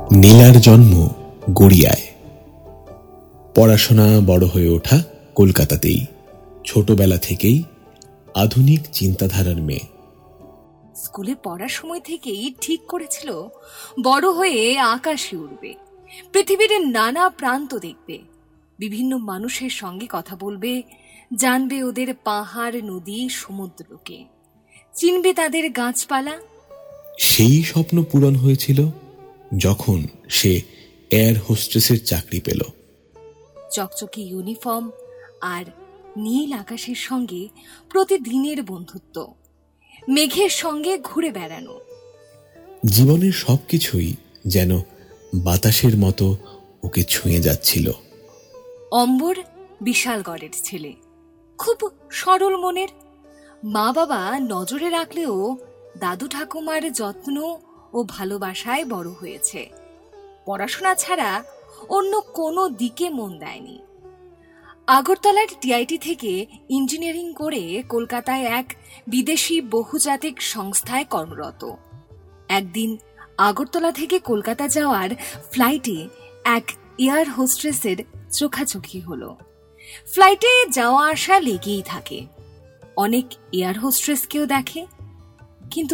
নীলার জন্ম গড়িয়ায়, পড়াশোনা বড় হয়ে ওঠা কলকাতাতেই। ছোটবেলা থেকেই আধুনিক চিন্তাধারার মেয়ে। স্কুলে পড়ার সময় থেকেই ঠিক করেছিল বড় হয়ে আকাশে উড়বে, পৃথিবীর নানা প্রান্ত দেখবে, বিভিন্ন মানুষের সঙ্গে কথা বলবে, জানবে ওদের পাহাড় নদী সমুদ্রকে, চিনবে তাদের গাছপালা। সেই স্বপ্ন পূরণ হয়েছিল যখন সে এয়ার হোস্টেসের চাকরি পেল। চকচকে ইউনিফর্ম আর নীল আকাশের সঙ্গে প্রতিদিনের বন্ধুত্ব, মেঘের সঙ্গে ঘুরে বেড়ানো। জীবনের সবকিছুই যেন বাতাসের মতো ওকে ছুঁয়ে যাচ্ছিল। অম্বর বিশালগড়ের ছেলে, খুব সরল মনের। মা বাবা নজরে রাখলেও দাদু ঠাকুমার যত্ন ও ভালোবাসায় বড় হয়েছে। পড়াশোনা ছাড়া অন্য কোনো দিকে মন দেয়নি। আগরতলার টিআইটি থেকে ইঞ্জিনিয়ারিং করে কলকাতায় এক বিদেশি বহুজাতিক সংস্থায় কর্মরত। একদিন আগরতলা থেকে কলকাতা যাওয়ার ফ্লাইটে এক এয়ার হোস্টেসের চোখাচোখি হলো। ফ্লাইটে যাওয়া আসা লেগেই থাকে, অনেক এয়ার হোস্টেসকেও দেখে। কিন্তু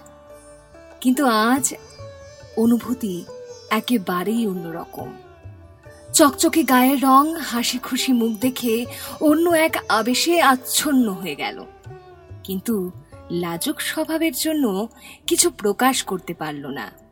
আজ অনুভূতি একেবারেই অন্যরকম। চকচকে গায়ের রং, হাসি খুশি মুখ দেখে অন্য এক আবেশে আচ্ছন্ন হয়ে গেল। কিন্তু লাজুক স্বভাবের জন্য কিছু প্রকাশ করতে পারল না।